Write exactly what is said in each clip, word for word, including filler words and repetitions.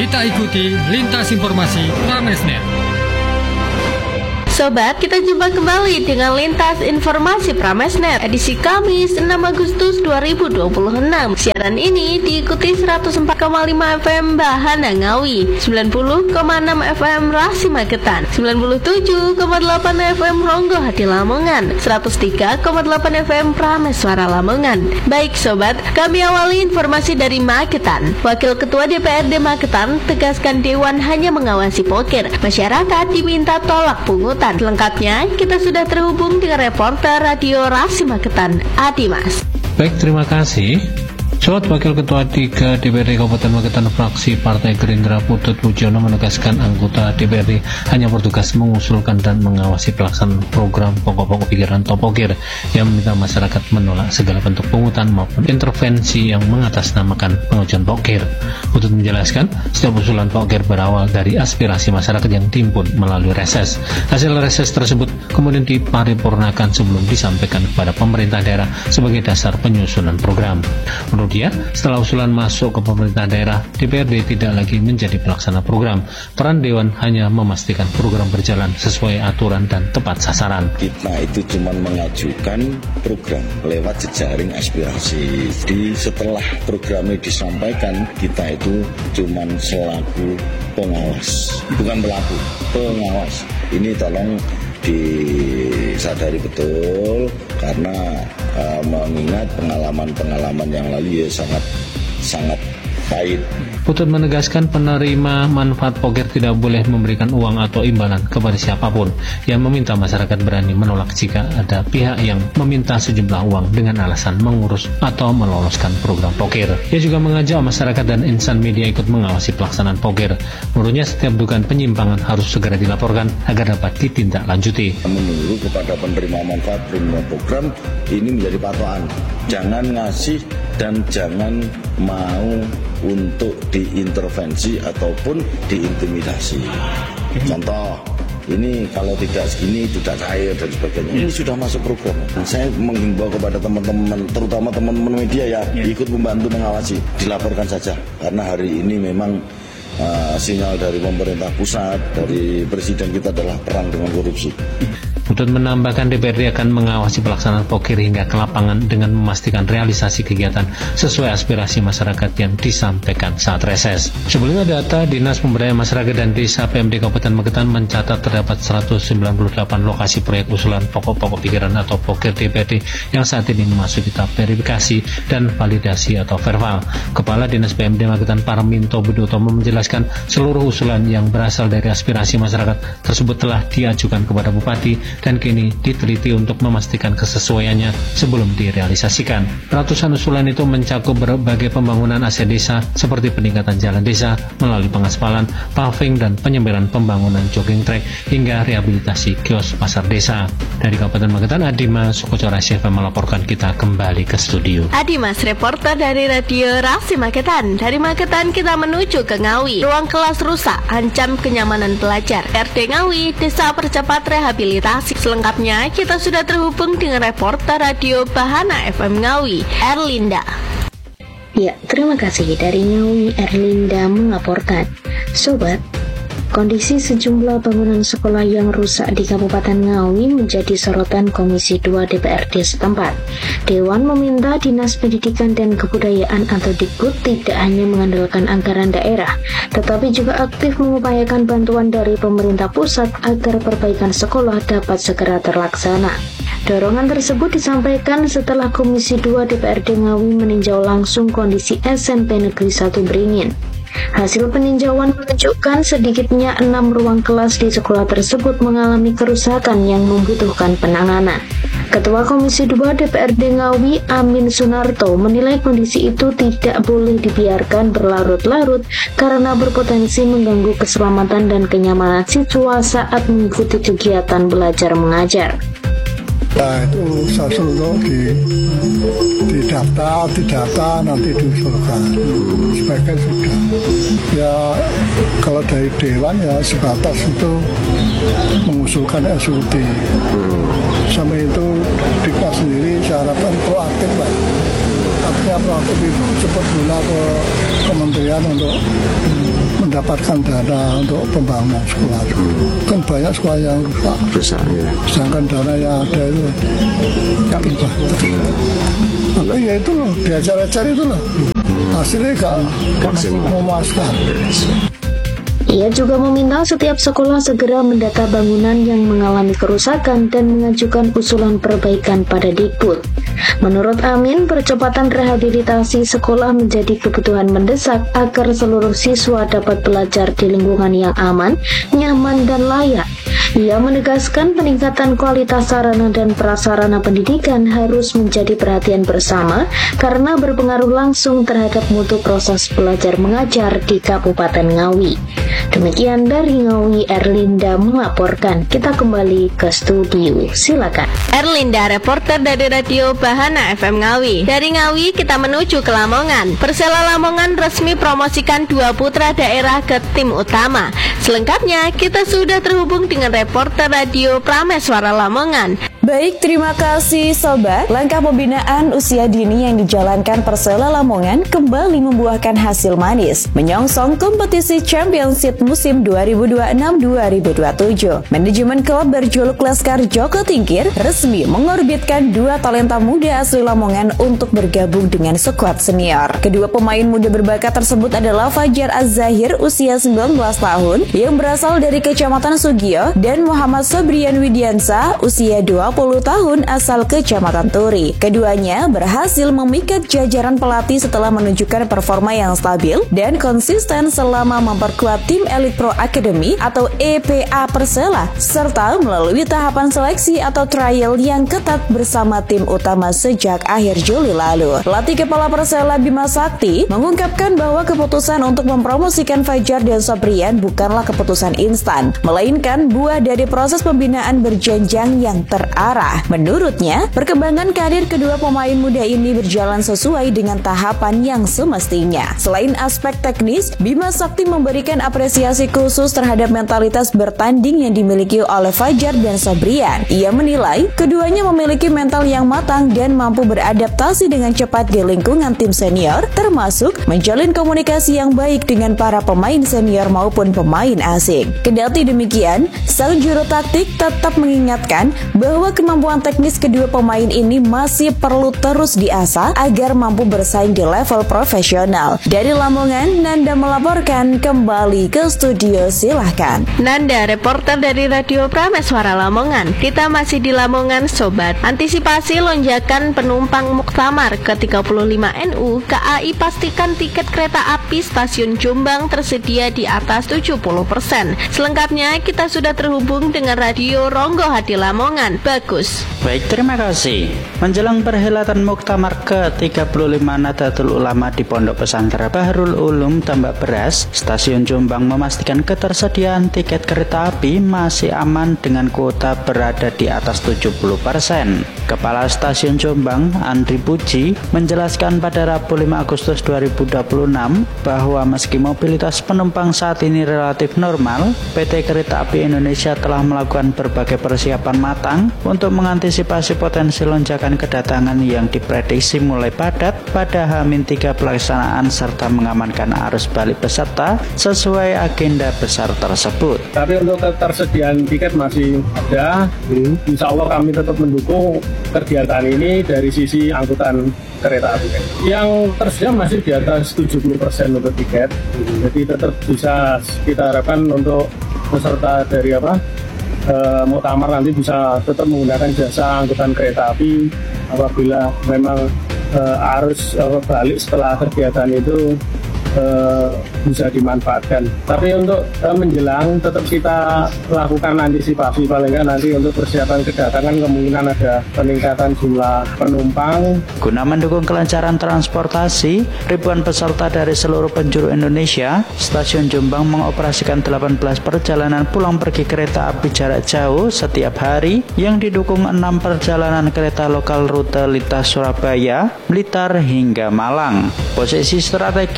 Kita ikuti lintas informasi Pramesnet. Sobat, kita jumpa kembali dengan Lintas Informasi Pramesnet edisi Kamis enam Agustus dua ribu dua puluh enam. Siaran ini diikuti seratus empat koma lima F M Bahana Ngawi, sembilan puluh koma enam F M Rasi Magetan, sembilan puluh tujuh koma delapan F M Ronggo Hati Lamongan, seratus tiga koma delapan F M Prameswara Lamongan. Baik sobat, kami awali informasi dari Magetan. Wakil Ketua D P R D Magetan tegaskan Dewan hanya mengawasi poker. Masyarakat diminta tolak pungutan. Lengkapnya, kita sudah terhubung dengan reporter Radio Rasi Magetan, Adimas. Baik, terima kasih. Sobat, Wakil Ketua tiga D P R D Kabupaten Magetan fraksi Partai Gerindra Putut Pujono menegaskan anggota D P R D hanya bertugas mengusulkan dan mengawasi pelaksanaan program pokok-pokok pikiran atau pokir yang meminta masyarakat menolak segala bentuk pungutan maupun intervensi yang mengatasnamakan pengajuan pokir. Putut menjelaskan setiap usulan pokir berawal dari aspirasi masyarakat yang timbul melalui reses. Hasil reses tersebut kemudian diparipurnakan sebelum disampaikan kepada pemerintah daerah sebagai dasar penyusunan program. Menurut dia, setelah usulan masuk ke pemerintah daerah, D P R D tidak lagi menjadi pelaksana program. Peran Dewan hanya memastikan program berjalan sesuai aturan dan tepat sasaran. Kita itu cuma mengajukan program lewat jejaring aspirasi. Di setelah programnya disampaikan, kita itu cuma selaku pengawas, bukan pelaku, pengawas. Ini tolong disadari betul karena uh, mengingat pengalaman-pengalaman yang lalu ya sangat sangat pahit. Putut menegaskan penerima manfaat poker tidak boleh memberikan uang atau imbalan kepada siapapun yang meminta masyarakat berani menolak jika ada pihak yang meminta sejumlah uang dengan alasan mengurus atau meloloskan program poker. Ia juga mengajak masyarakat dan insan media ikut mengawasi pelaksanaan poker. Menurutnya setiap dugaan penyimpangan harus segera dilaporkan agar dapat ditindaklanjuti. Menunggu kepada penerima manfaat penerima program ini menjadi patokan. Jangan ngasih dan jangan mau untuk diintervensi ataupun diintimidasi. Contoh, ini kalau tidak segini tidak cair dan sebagainya. Ini sudah masuk program. Saya menghimbau kepada teman-teman, terutama teman-teman media ya, ikut membantu mengawasi. Dilaporkan saja, karena hari ini memang uh, sinyal dari pemerintah pusat, dari presiden kita adalah perang dengan korupsi. Putut menambahkan D P R D akan mengawasi pelaksanaan pokir hingga ke lapangan dengan memastikan realisasi kegiatan sesuai aspirasi masyarakat yang disampaikan saat reses. Sebelumnya data Dinas Pemberdayaan Masyarakat dan Desa P M D Kabupaten Magetan mencatat terdapat seratus sembilan puluh delapan lokasi proyek usulan pokok-pokok pikiran atau pokir D P R D yang saat ini memasuki tahap verifikasi dan validasi atau verval. Kepala Dinas P M D Magetan Parminto Budotomo menjelaskan seluruh usulan yang berasal dari aspirasi masyarakat tersebut telah diajukan kepada Bupati dan kini diteliti untuk memastikan kesesuaiannya sebelum direalisasikan. Ratusan usulan itu mencakup berbagai pembangunan aset desa seperti peningkatan jalan desa melalui pengaspalan, paving dan penyemberan pembangunan jogging track hingga rehabilitasi kios pasar desa. Dari Kabupaten Magetan, Adimas Sukocora S F M melaporkan. Kita kembali ke studio. Adimas, reporter dari Radio Rasi Magetan. Dari Magetan kita menuju ke Ngawi. Ruang kelas rusak, ancam kenyamanan pelajar. R D Ngawi, desa percepat rehabilitasi. Selengkapnya kita sudah terhubung dengan reporter Radio Bahana F M Ngawi, Erlinda. Ya, terima kasih. Dari Ngawi, Erlinda melaporkan. Sobat, kondisi sejumlah bangunan sekolah yang rusak di Kabupaten Ngawi menjadi sorotan Komisi dua D P R D setempat. Dewan meminta Dinas Pendidikan dan Kebudayaan atau Dikbud tidak hanya mengandalkan anggaran daerah, tetapi juga aktif mengupayakan bantuan dari pemerintah pusat agar perbaikan sekolah dapat segera terlaksana. Dorongan tersebut disampaikan setelah Komisi dua D P R D Ngawi meninjau langsung kondisi S M P Negeri satu Beringin. Hasil peninjauan menunjukkan sedikitnya enam ruang kelas di sekolah tersebut mengalami kerusakan yang membutuhkan penanganan. Ketua Komisi dua D P R D Ngawi, Amin Sunarto, menilai kondisi itu tidak boleh dibiarkan berlarut-larut karena berpotensi mengganggu keselamatan dan kenyamanan siswa saat mengikuti kegiatan belajar mengajar. Nah, itu sesuatu di didata, didata nanti diusulkan. Sebagian sudah. Ya kalau dari Dewan ya sebatas itu mengusulkan S U T. Sampai itu Diklat sendiri saya harapkan proaktif lah. Artinya proaktif itu cepat bola ke kementerian untuk mendapatkan dana untuk pembangunan sekolah. Kan banyak sekolah yang rusak. Rusak ya. Sedangkan dana yang ada itu nggak terbatas. Maka ya itu loh, diajar-ajar itu loh. Hasilnya nggak memuaskan. Ia juga meminta setiap sekolah segera mendata bangunan yang mengalami kerusakan dan mengajukan usulan perbaikan pada Dikbud. Menurut Amin, percepatan rehabilitasi sekolah menjadi kebutuhan mendesak agar seluruh siswa dapat belajar di lingkungan yang aman, nyaman, dan layak. Ia menegaskan peningkatan kualitas sarana dan prasarana pendidikan harus menjadi perhatian bersama karena berpengaruh langsung terhadap mutu proses belajar mengajar di Kabupaten Ngawi. Demikian dari Ngawi, Erlinda melaporkan. Kita kembali ke studio. Silakan. Erlinda, reporter dari Radio Bahana F M Ngawi. Dari Ngawi kita menuju ke Lamongan. Persela Lamongan resmi promosikan dua putra daerah ke tim utama. Selengkapnya kita sudah terhubung dengan reporter Radio Prameswara Lamongan. Baik, terima kasih Sobat. Langkah pembinaan usia dini yang dijalankan Persela Lamongan kembali membuahkan hasil manis, menyongsong kompetisi Championship musim dua ribu dua puluh enam dua ribu dua puluh tujuh. Manajemen klub berjuluk Laskar Joko Tingkir resmi mengorbitkan dua talenta muda asli Lamongan untuk bergabung dengan skuad senior. Kedua pemain muda berbakat tersebut adalah Fajar Az-Zahir usia sembilan belas tahun yang berasal dari Kecamatan Sugio dan Muhammad Sobrian Widiansa usia dua puluh tahun asal Kecamatan Turi. Keduanya berhasil memikat jajaran pelatih setelah menunjukkan performa yang stabil dan konsisten selama memperkuat tim Elite Pro Academy atau E P A Persela serta melalui tahapan seleksi atau trial yang ketat bersama tim utama sejak akhir Juli lalu. Pelatih Kepala Persela Bima Sakti mengungkapkan bahwa keputusan untuk mempromosikan Fajar dan Sobrian bukanlah keputusan instan, melainkan buah dari proses pembinaan berjenjang yang terarah. Menurutnya, perkembangan karir kedua pemain muda ini berjalan sesuai dengan tahapan yang semestinya. Selain aspek teknis, Bima Sakti memberikan apresiasi khusus terhadap mentalitas bertanding yang dimiliki oleh Fajar dan Sobrian. Ia menilai keduanya memiliki mental yang matang dan mampu beradaptasi dengan cepat di lingkungan tim senior, termasuk menjalin komunikasi yang baik dengan para pemain senior maupun pemain asing. Kendati demikian, sang juru taktik tetap mengingatkan bahwa kemampuan teknis kedua pemain ini masih perlu terus diasah agar mampu bersaing di level profesional. Dari Lamongan, Nanda melaporkan. Kembali ke studio, silahkan. Nanda, reporter dari Radio Prameswara Lamongan. Kita masih di Lamongan, Sobat. Antisipasi lonjakan penumpang Muktamar ke tiga puluh lima N U, K A I pastikan tiket kereta api stasiun Jombang tersedia di atas tujuh puluh persen. Selengkapnya kita sudah terhubung dengan Radio Ronggo Hadi Lamongan. Bagus. Baik, terima kasih. Menjelang perhelatan Muktamar ke tiga puluh lima Nahdlatul Ulama di Pondok Pesantren Bahrul Ulum Tambak Beras, Stasiun Jombang memastikan ketersediaan tiket kereta api masih aman dengan kuota berada di atas tujuh puluh persen. Kepala Stasiun Jombang, Andri Puji, menjelaskan pada Rabu lima Agustus dua ribu dua puluh enam bahwa meski mobilitas penumpang saat ini relatif normal, P T Kereta Api Indonesia telah melakukan berbagai persiapan matang untuk mengantisipasi potensi lonjakan kedatangan yang diprediksi mulai padat pada H minus tiga pelaksanaan serta mengamankan arus balik peserta sesuai agenda besar tersebut. Tapi untuk ketersediaan tiket masih ada. Insya Allah kami tetap mendukung kegiatan ini dari sisi angkutan kereta api. Yang tersedia masih di atas tujuh puluh persen untuk tiket. Jadi tetap bisa kita harapkan untuk peserta dari apa e, Muktamar nanti bisa tetap menggunakan jasa angkutan kereta api apabila memang e, arus e, balik setelah kegiatan itu e, bisa dimanfaatkan. Tapi untuk e, menjelang tetap kita lakukan antisipasi, paling nggak nanti untuk persiapan kedatangan kemungkinan ada peningkatan jumlah penumpang. Guna mendukung kelancaran transportasi ribuan peserta dari seluruh penjuru Indonesia, Stasiun Jombang mengoperasikan delapan belas perjalanan pulang pergi kereta api jarak jauh setiap hari yang didukung enam perjalanan kereta lokal rute lintas Surabaya, Blitar hingga Malang. Posisi strategis yang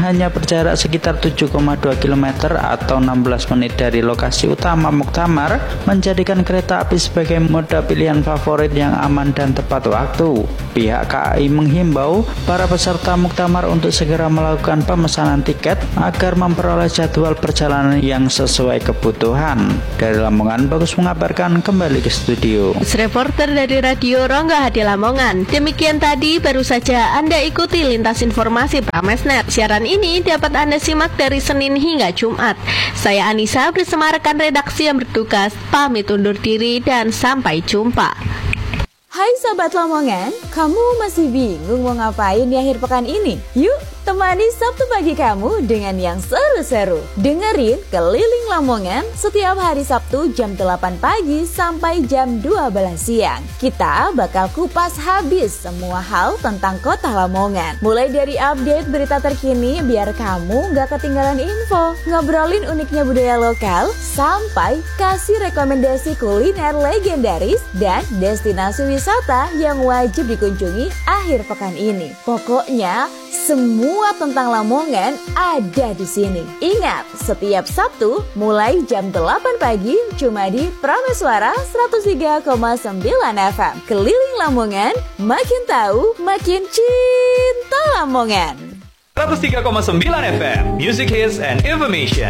hanya berjarak sekitar tujuh koma dua kilometer atau enam belas menit dari lokasi utama muktamar, menjadikan kereta api sebagai moda pilihan favorit yang aman dan tepat waktu. Pihak K A I menghimbau para peserta muktamar untuk segera melakukan pemesanan tiket agar memperoleh jadwal perjalanan yang sesuai kebutuhan. Dari Lamongan, Bagus mengabarkan, kembali ke studio. Reporter dari Radio Rongga Hadi Lamongan. Demikian tadi baru saja Anda ikuti lintas informasi Pramesnet. Siaran ini dapat Anda simak dari Senin hingga Jumat. Saya Anissa bersama rekan redaksi yang bertugas pamit undur diri dan sampai jumpa. Hai Sobat Lamongan, kamu masih bingung mau ngapain di akhir pekan ini? Yuk, temani Sabtu pagi kamu dengan yang seru-seru. Dengerin Keliling Lamongan setiap hari Sabtu jam delapan pagi sampai jam dua belas siang. Kita bakal kupas habis semua hal tentang kota Lamongan. Mulai dari update berita terkini biar kamu gak ketinggalan info, ngobrolin uniknya budaya lokal, sampai kasih rekomendasi kuliner legendaris dan destinasi wisata yang wajib dikunjungi akhir pekan ini. Pokoknya semua tentang Lamongan ada di sini. Ingat, setiap Sabtu mulai jam delapan pagi cuma di Prameswara seratus tiga koma sembilan F M. Keliling Lamongan, makin tahu, makin cinta Lamongan. seratus tiga koma sembilan F M, Music Hits and Information.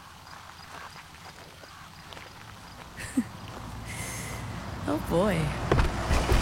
Oh boy.